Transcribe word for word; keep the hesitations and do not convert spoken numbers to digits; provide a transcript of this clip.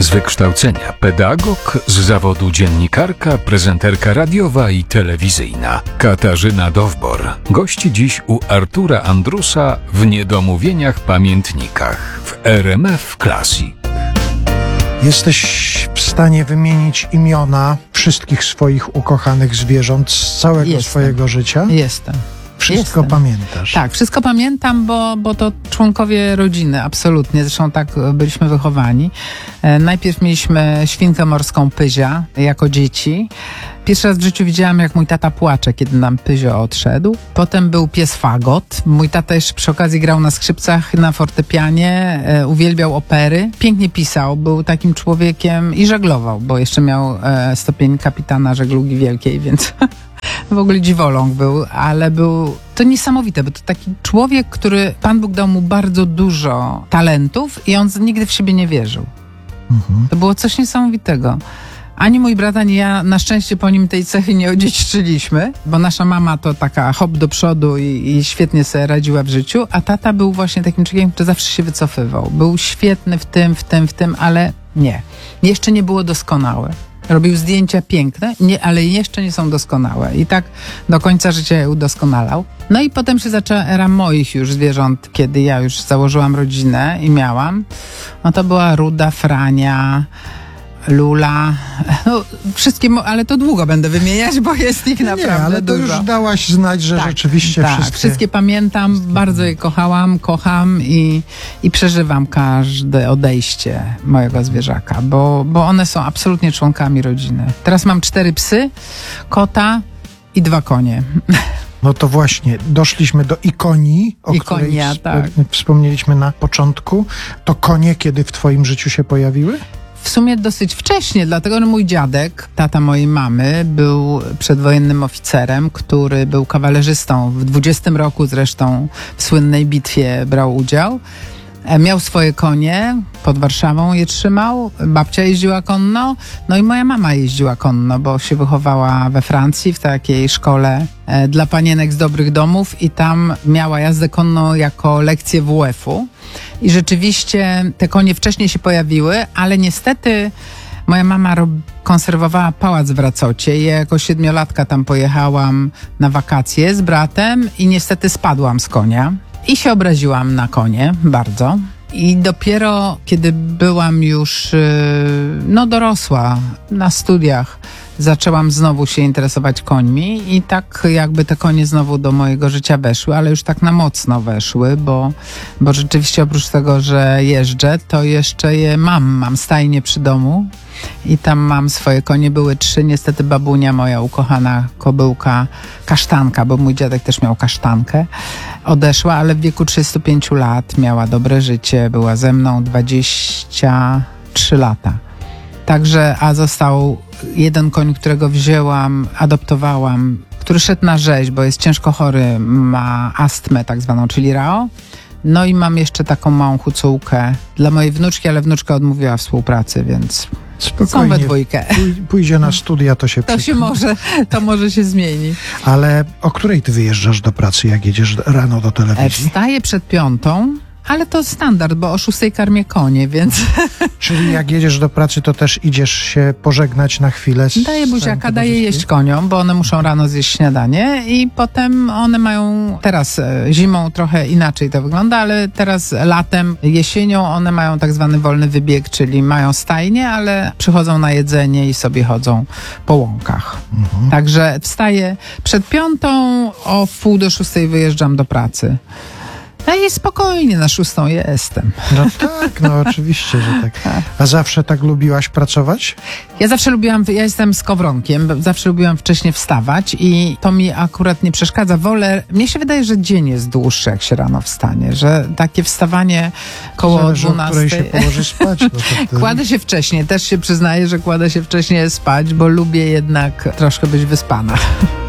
Z wykształcenia pedagog, z zawodu dziennikarka, prezenterka radiowa i telewizyjna. Katarzyna Dowbor gości dziś u Artura Andrusa w Niedomówieniach Pamiętnikach w R M F Classic. Jesteś w stanie wymienić imiona wszystkich swoich ukochanych zwierząt z całego Jestem. swojego życia? Jestem. Wszystko Jestem. pamiętasz? Tak, wszystko pamiętam, bo, bo to członkowie rodziny, absolutnie. Zresztą tak byliśmy wychowani. E, najpierw mieliśmy świnkę morską Pyzia jako dzieci. Pierwszy raz w życiu widziałam, jak mój tata płacze, kiedy nam Pyzio odszedł. Potem był pies Fagot. Mój tata jeszcze przy okazji grał na skrzypcach, na fortepianie, e, uwielbiał opery. Pięknie pisał, był takim człowiekiem i żeglował, bo jeszcze miał e, stopień kapitana żeglugi wielkiej, więc... W ogóle dziwoląg był, ale był to niesamowite, bo to taki człowiek, który Pan Bóg dał mu bardzo dużo talentów i on nigdy w siebie nie wierzył. Mhm. To było coś niesamowitego. Ani mój brat, ani ja na szczęście po nim tej cechy nie odziedziczyliśmy, bo nasza mama to taka hop do przodu i, i świetnie sobie radziła w życiu, a tata był właśnie takim człowiekiem, który zawsze się wycofywał. Był świetny w tym, w tym, w tym, ale nie. Jeszcze nie było doskonałe. Robił zdjęcia piękne, nie, ale jeszcze nie są doskonałe. I tak do końca życia je udoskonalał. No i potem się zaczęła era moich już zwierząt, kiedy ja już założyłam rodzinę i miałam. No to była Ruda, Frania, Lula, no, wszystkie, ale to długo będę wymieniać, bo jest ich naprawdę Nie, ale to dużo. już dałaś znać, że tak, rzeczywiście tak, wszystkie... wszystkie pamiętam, wszystkie. Bardzo je kochałam, kocham i, i przeżywam każde odejście mojego zwierzaka, bo, bo one są absolutnie członkami rodziny. Teraz mam cztery psy, kota i dwa konie. No to właśnie, doszliśmy do Ikonii, o Ikonia, której tak. wspomnieliśmy na początku. To konie kiedy w twoim życiu się pojawiły? W sumie dosyć wcześnie, dlatego że mój dziadek, tata mojej mamy, był przedwojennym oficerem, który był kawalerzystą. W dwudziestym roku zresztą w słynnej bitwie brał udział. Miał swoje konie, pod Warszawą je trzymał, babcia jeździła konno, no i moja mama jeździła konno, bo się wychowała we Francji w takiej szkole e, dla panienek z dobrych domów i tam miała jazdę konną jako lekcję W F-u. I rzeczywiście te konie wcześniej się pojawiły, ale niestety moja mama rob- konserwowała pałac w Racocie i ja jako siedmiolatka tam pojechałam na wakacje z bratem i niestety spadłam z konia. I się obraziłam na konie bardzo. I dopiero kiedy byłam już yy, no dorosła na studiach, zaczęłam znowu się interesować końmi i tak jakby te konie znowu do mojego życia weszły, ale już tak na mocno weszły, bo, bo rzeczywiście oprócz tego, że jeżdżę, to jeszcze je mam. Mam stajnię przy domu i tam mam swoje konie. Były trzy. Niestety babunia, moja ukochana kobyłka, kasztanka, bo mój dziadek też miał kasztankę, odeszła, ale w wieku trzydziestu pięciu lat miała dobre życie, była ze mną dwadzieścia trzy lata. Także, a został jeden koń, którego wzięłam, adoptowałam, który szedł na rzeź, bo jest ciężko chory, ma astmę tak zwaną, czyli R A O. No i mam jeszcze taką małą hucułkę dla mojej wnuczki, ale wnuczka odmówiła współpracy, więc Spokojnie. są we dwójkę. Pój- pójdzie na studia, to się To się przekona. może, to może się zmieni. Ale o której ty wyjeżdżasz do pracy, jak jedziesz rano do E, telewizji? Wstaję przed piątą, ale to standard, bo o szóstej karmię konie, więc Czyli jak jedziesz do pracy, to też idziesz się pożegnać na chwilę z daję buziaka, całym daję towarzystwem? jeść koniom, bo one muszą rano zjeść śniadanie i potem one mają, teraz e, zimą trochę inaczej to wygląda, ale teraz latem, jesienią one mają tak zwany wolny wybieg, czyli mają stajnie, ale przychodzą na jedzenie i sobie chodzą po łąkach. Mhm. Także wstaję przed piątą, o wpół do szóstej wyjeżdżam do pracy. No i spokojnie, na szóstą jestem. No tak, no oczywiście, że tak. A zawsze tak lubiłaś pracować? Ja zawsze lubiłam, ja jestem skowronkiem, zawsze lubiłam wcześniej wstawać i to mi akurat nie przeszkadza. Wolę, mnie się wydaje, że dzień jest dłuższy, jak się rano wstanie, że takie wstawanie koło Zależy, o której dwunastej... się położy spać. No to wtedy... Kładę się wcześniej, też się przyznaję, że kładę się wcześniej spać, bo lubię jednak troszkę być wyspana.